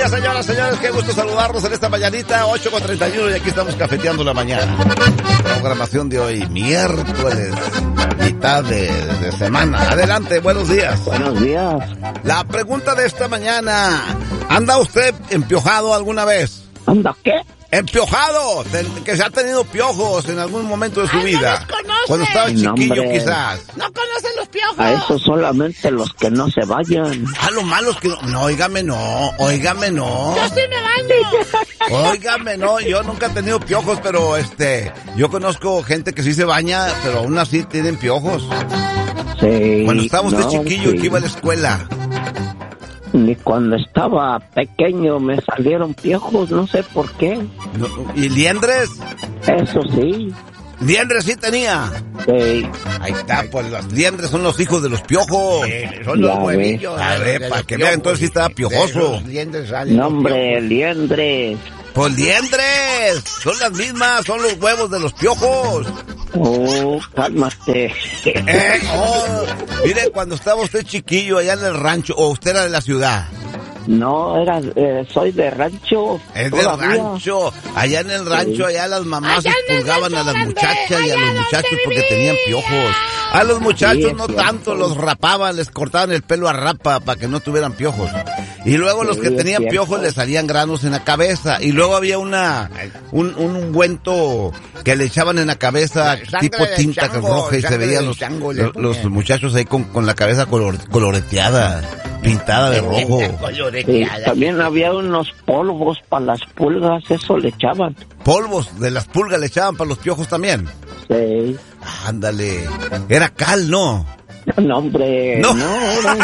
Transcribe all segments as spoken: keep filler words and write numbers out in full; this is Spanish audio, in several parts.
días, señoras, señores. Qué gusto saludarlos en esta mañanita, ocho con treinta y uno, y aquí estamos cafeteando la mañana. Programación de hoy, miércoles, mitad de, de semana. Adelante, buenos días. Buenos días. La pregunta de esta mañana, ¿anda usted empiojado alguna vez? ¿Anda qué? Empiojado, que se ha tenido piojos en algún momento de su Ay, vida. no los conoce. Cuando estaba chiquillo, No, quizás. No conocen los piojos. A eso solamente los que no se vayan. A lo malo es que no. No, óigame, no. Óigame, no. Yo sí me baño. Óigame, no. Yo nunca he tenido piojos, pero este. Yo conozco gente que sí se baña, pero aún así tienen piojos. Sí. Cuando estaba usted no, chiquillo, sí. que iba a la escuela. Ni cuando estaba pequeño me salieron piojos, no sé por qué. No, ¿y liendres? Eso sí. ¿Liendres sí tenía? Sí. Ahí está, pues los liendres son los hijos de los piojos. Son Ya los ves. huevillos. A ver, para que vean, entonces sí estaba piojoso. De los dientes salen No, los hombre, piojos. liendres. Pues liendres. Son las mismas, son los huevos de los piojos. Oh, cálmate. Eh, oh, mire, cuando estaba usted chiquillo allá en el rancho, o usted era de la ciudad. No, era, eh, soy de rancho. Es del todavía. rancho. Allá en el rancho, allá las mamás Allá en el expulgaban a rancho las grande, muchachas y a allá los donde muchachos porque vivía. tenían piojos. A los muchachos Sí, es no cierto. tanto, los rapaban, les cortaban el pelo a rapa para que no tuvieran piojos. Y luego los Sí, que es tenían cierto. piojos les salían granos en la cabeza. Y luego había una un, un ungüento que le echaban en la cabeza Sangre tipo de tinta chango, roja y se sangre veían de los, chango le los, los ponían. muchachos ahí con, con la cabeza color, coloreteada, pintada de rojo. Sí, también había unos polvos para las pulgas, eso le echaban. Polvos de las pulgas le echaban para los piojos también. Sí. Ándale. Era cal, ¿no? No, hombre, No. no, era...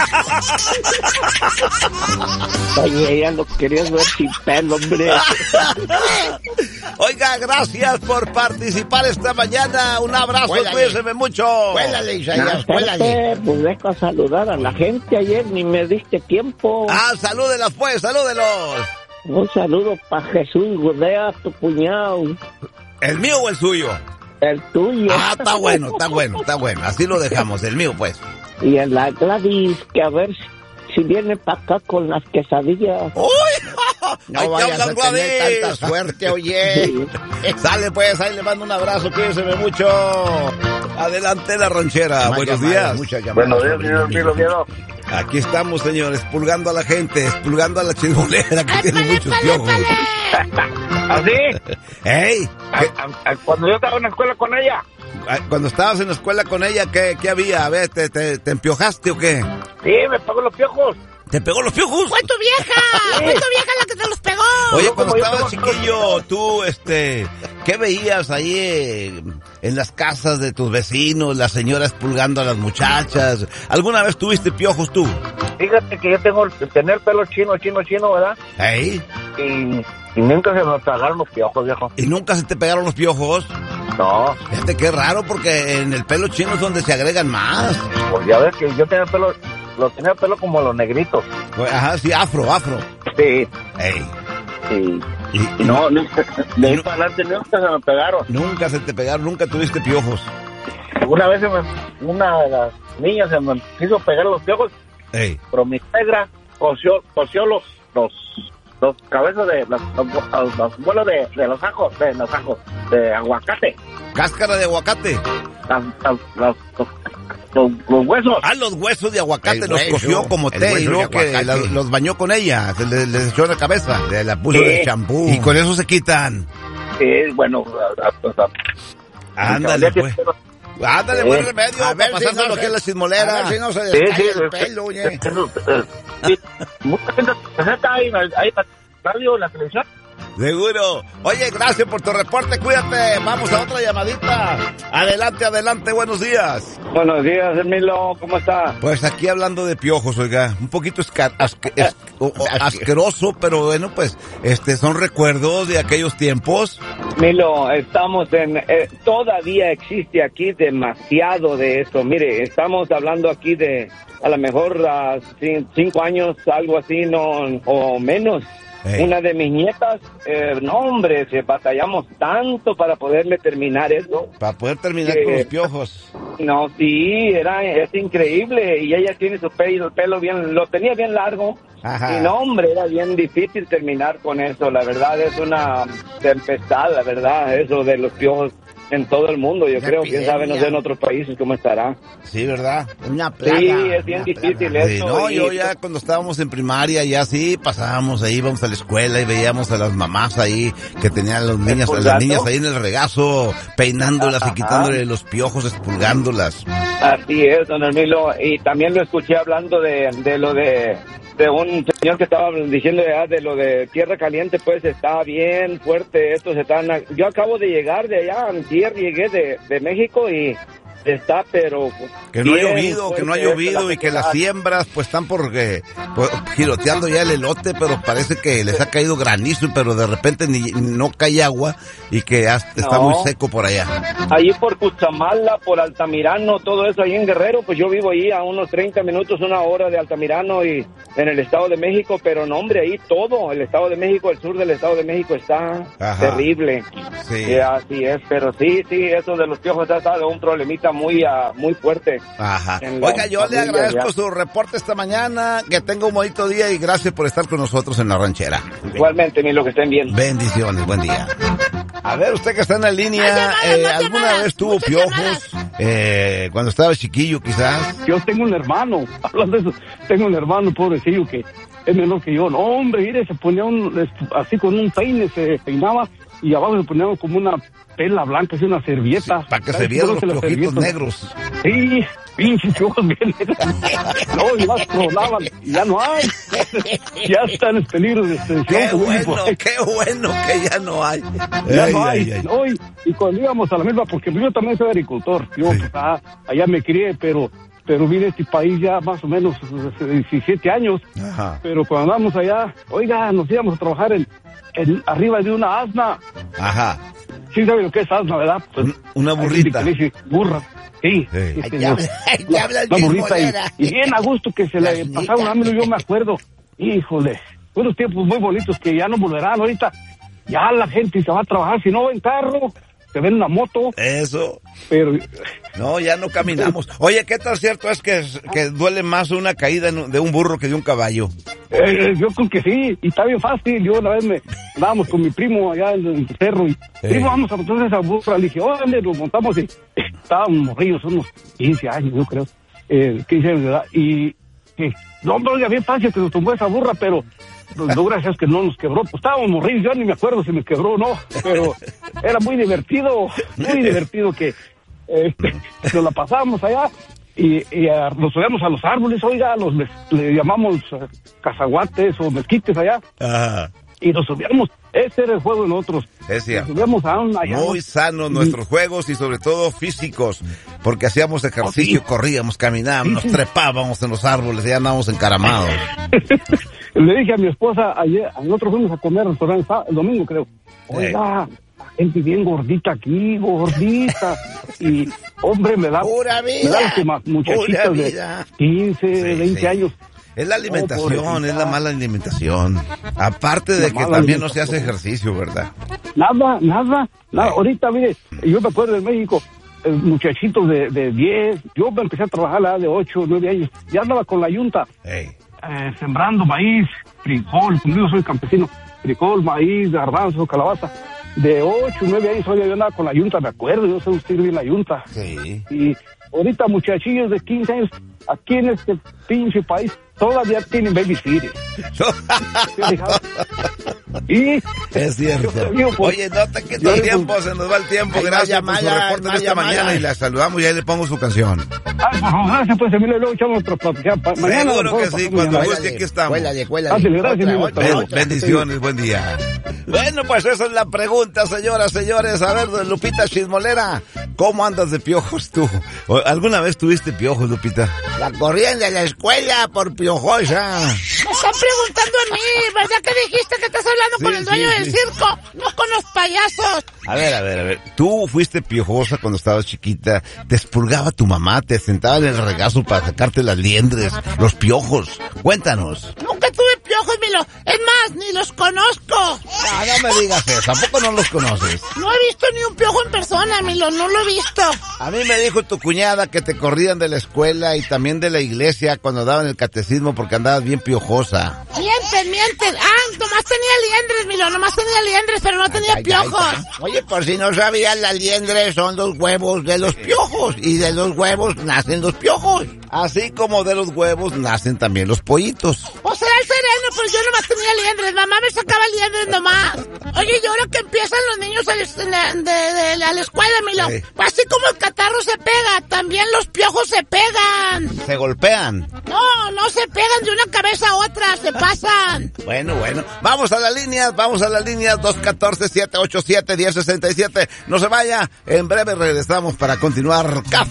Oye, ya lo querías ver sin pelo, hombre. Oiga, gracias por participar esta mañana. Un abrazo, Cuélale. cuídense mucho. Cuélale, Isaías, No, cuélale. espérate, pues deja a saludar a la gente ayer, ni me diste tiempo. Ah, salúdelos pues, salúdelos. Un saludo para Jesús Gudea, tu cuñado, ¿El mío o el suyo? el tuyo. Ah, está bueno, está bueno, está bueno. Así lo dejamos, el mío pues. Y en la Gladys, que a ver si, si viene para acá con las quesadillas. ¡Uy! No ¡Ay, vayas te a hablan, tener Gladys! tanta suerte, oye. Sí. Sale pues, ahí le mando un abrazo, cuídense mucho. Adelante la ranchera, Más buenos llamadas, días. Muchas llamadas. Buenos días, señor Milo Miedo. Aquí estamos, señores, expulgando a la gente, expulgando a la chismolera que tiene ¡Épale, muchos épale, piojos. épale! ¿Así? ¡Ey! ¿Qué- A- a- Cuando yo estaba en la escuela con ella. Cuando estabas en la escuela con ella, ¿qué, qué había? A ver, ¿te, te, te empiojaste o qué? Sí, me pagó los piojos. ¿Te pegó los piojos? ¡Fue tu vieja! ¡Fue tu vieja la que te los pegó! Oye, Yo cuando como yo estabas tengo- chiquillo, tú, este, ¿qué veías ahí eh, en las casas de tus vecinos, las señoras pulgando a las muchachas? ¿Alguna vez tuviste piojos tú? Fíjate que yo tengo el tener pelo chino, chino, chino, ¿verdad? ¿Eh? Y, y nunca se me pagaron los piojos, viejo. ¿Y nunca se te pegaron los piojos? No, Fíjate qué raro, porque en el pelo chino es donde se agregan más. pues ya ves que yo tenía pelo, lo tenía pelo como los negritos. Pues, ajá, sí, afro, afro. Sí, Ey. sí. Y, Y no, nunca, de ahí para adelante nunca se me pegaron. nunca se te pegaron, nunca tuviste piojos. Una vez se me, una de las niñas se me quiso pegar los piojos, Ey. pero mi suegra cosió, cosió los, los, los cabezas de, los, los, los vuelos de, de los ajos, de los ajos, de aguacate, Cáscara de aguacate. las, las, las- los, los, los huesos. Ah, los huesos de aguacate El los hueso, cogió como el té hueso y de luego que aguacate. la- los bañó con ella, se le- les echó en la cabeza. Le la puso Sí. de champú. Y con eso se quitan. Sí, bueno, a- a- a- Ándale, ya que- pues. Ándale, Sí. buen remedio. A ver para si pasando no lo se- que es la chismolera. A ver si no se Sí, les cae sí, el sí, pelo, oye. eso, eh, sí. Mucha gente se está ahí, ahí en la radio, en la televisión. Seguro. Oye, gracias por tu reporte, cuídate. Vamos a otra llamadita. Adelante, adelante, buenos días. Buenos días, Emilio, ¿cómo está? Pues aquí hablando de piojos, oiga, un poquito esca- asque- es- o- o asqueroso, pero bueno, pues, este, son recuerdos de aquellos tiempos. Milo, estamos en... eh, todavía existe aquí demasiado de eso. Mire, estamos hablando aquí de a lo mejor ah, cin- cinco años, algo así, no o menos. Ey. una de mis nietas, eh, no hombre, se batallamos tanto para poderle terminar eso. Para poder terminar Que- con los piojos. No, sí, era, es increíble, y ella tiene su pelo, el pelo bien, lo tenía bien largo. Ajá. Y no, hombre, era bien difícil terminar con eso. La verdad es una tempestad, la verdad, eso de los piojos en todo el mundo. Yo Una creo, quién sabe, no sé en epidemia. otros países cómo estará. Sí, ¿verdad? Una plaga. Sí, es bien una difícil plaga. Sí, eso. no, y- yo ya cuando estábamos en primaria, ya sí, pasábamos ahí, íbamos a la escuela y veíamos a las mamás ahí que tenían a los niños, a las ¿Expulgando? niñas ahí en el regazo, peinándolas y Ajá. quitándole los piojos, expulgándolas. Así es, don Hermilo. Y también lo escuché hablando de, de lo de, de un señor que estaba diciendo ya de lo de tierra caliente, pues está bien fuerte. Estos están. Yo acabo de llegar de allá, antier llegué de, de México y está, pero. Que no ha bien llovido, que no ha fuerte llovido esta y que las sequedad. siembras pues están porque pues, giroteando ya el elote, pero parece que les ha caído granizo, pero de repente ni no cae agua y que hasta está No. muy seco por allá. Allí por Cuchamala, por Altamirano, todo eso ahí en Guerrero, pues yo vivo ahí a unos treinta minutos, una hora de Altamirano y en el Estado de México, pero no, hombre, ahí todo, el Estado de México, el sur del Estado de México está Ajá. terrible. Sí. Sí, así es, pero sí, sí, eso de los piojos ha estado un problemita muy, ah, muy fuerte. Ajá. En la Oiga, yo le familia, agradezco ya. su reporte esta mañana, que tenga un bonito día y gracias por estar con nosotros en la ranchera. Igualmente, ni lo que estén viendo. Bendiciones, buen día. A ver, usted que está en la línea, Más llamadas, eh, más ¿alguna llamadas, vez tuvo muchas piojos? llamadas. Eh, cuando estaba chiquillo, quizás. Yo tengo un hermano, hablando de eso, tengo un hermano pobrecillo que es menor que yo. No, hombre, mire, se ponía un, así con un peine, se peinaba y abajo se ponía como una tela blanca, así una servilleta. Para que se ¿Sabes vieran cómo los se las piojitos servilletas? negros. Sí, pinches piojos bien. No, y más tronaban, y ya no hay. Ya están en peligro de extinción. Qué como dicen bueno, por ahí. qué bueno que ya no hay. Ya Ay, no hay. ay, ay. No, y, y cuando íbamos a la misma, porque yo también soy agricultor, yo Sí. pues, ah, allá me crié, pero pero vine a este país ya más o menos hace diecisiete años, Ajá. pero cuando andamos allá, oiga, nos íbamos a trabajar en, en arriba de una asna. Ajá. Sí sabe lo que es asna, ¿verdad? Pues, Un- una hay gente burrita. que le dice burra. Sí. Sí. Este, Ahí te habla, ahí te habla el la burrita y, chismolera. y bien a gusto que se le Las pasaron a mí, yo me acuerdo. Híjole, unos tiempos muy bonitos que ya no volverán ahorita. Ya la gente se va a trabajar, si no ven carro, se ven una moto, Eso. pero No, ya no caminamos. Oye, ¿qué tan cierto es que, que duele más una caída en un- de un burro que de un caballo? eh, yo creo que sí, y está bien fácil. Yo una vez me andábamos con mi primo allá en el cerro y, primo, vamos a montar esa burra. Le dije, órale, nos montamos y estábamos morrillos, unos quince años, yo creo, eh, quince años de edad, y eh, no, no, ya bien fácil que nos tumbó esa burra, pero pues, no, gracias que no nos quebró. Pues estábamos morrillos, yo ni me acuerdo si me quebró o no, pero era muy divertido, muy divertido que eh, nos la pasábamos allá y, y ah, nos subíamos a los árboles, oiga, los le, le llamamos eh, cazaguates o mezquites allá, Ajá. y nos subíamos. Ese era el juego de nosotros. Es Nos cierto. subíamos a un allá. Muy sanos nuestros juegos y sobre todo físicos, porque hacíamos ejercicio, Oh, sí. corríamos, caminábamos, Sí, nos sí. trepábamos en los árboles y ya andábamos encaramados. Le dije a mi esposa ayer, nosotros fuimos a comer al restaurante sa- el domingo, creo. Oiga, gente bien gordita aquí, gordita. Y, hombre, me da, Pura me da vida. lástima, muchachitas Pura de vida. quince, Sí, veinte sí. años. Es la alimentación, pobrecita. es la mala alimentación. Aparte de La que mala también no se alimentación. hace ejercicio, ¿verdad? Nada, nada, nada. Sí. Ahorita, mire, yo me acuerdo en México, eh, muchachitos de, de diez, yo me empecé a trabajar a la de ocho, nueve años, ya andaba con la yunta, Ey. eh, sembrando maíz, frijol, como yo soy campesino, frijol, maíz, garbanzo, calabaza. De ocho, nueve años, oiga, yo andaba con la yunta, me acuerdo, yo sé usted bien la yunta. Sí. Y ahorita muchachillos de quince años, aquí en este pinche país, todavía tienen babysitter. Y Es cierto. Yo digo, pues, Oye, no te quita yo el digo, tiempo, se nos va el tiempo. Hay más Gracias por su llamadas, reporte de más esta llamadas. mañana y la saludamos y ahí le pongo su canción. ay, por favor, gracias, pues, Emilio, luego echamos otra plática. Pa- Mañana, Seguro por que favor, sí, pasamos cuando mañana. guste, aquí estamos. Cuélale, cuélale. Ándale, gracias, Otra, amigo, otra, hasta Ben- luego. bendiciones, buen día. Bueno, pues esa es la pregunta, señoras, señores. A ver, Lupita Chismolera, ¿cómo andas de piojos tú? ¿O ¿Alguna vez tuviste piojos, Lupita? La corrían de la escuela por piojosa. Me están preguntando a mí, ¿verdad que dijiste que estás hablando Sí, con el dueño sí, del sí. circo? No con los payasos. A ver, a ver, a ver. Tú fuiste piojosa cuando estabas chiquita. Te expurgaba tu mamá, te sentaba en el regazo para sacarte las liendres, los piojos. Cuéntanos. Nunca tuve piojos. piojos, Milo. Es más, ni los conozco. No, no me digas eso, tampoco no los conoces. No he visto ni un piojo en persona, Milo, no lo he visto. A mí me dijo tu cuñada que te corrían de la escuela y también de la iglesia cuando daban el catecismo porque andabas bien piojosa. Mientes, mientes. Ah, nomás tenía liendres, Milo, nomás tenía liendres, pero no tenía Ay, piojos. ay, ay. Oye, por si no sabías, las liendres son los huevos de los piojos y de los huevos nacen los piojos. Así como de los huevos nacen también los pollitos. O será el sereno, pero yo nomás tenía liendres. Mamá me sacaba liendres nomás. Oye, y ahora que empiezan los niños a, la, de, de, de, a la escuela, Milo, sí. Así como el catarro se pega, también los piojos se pegan. Se golpean. No, no se pegan de una cabeza a otra, se pasan. Bueno, bueno. Vamos a las líneas, vamos a las líneas dos uno cuatro, siete ocho siete, uno cero seis siete. No se vaya, en breve regresamos para continuar Café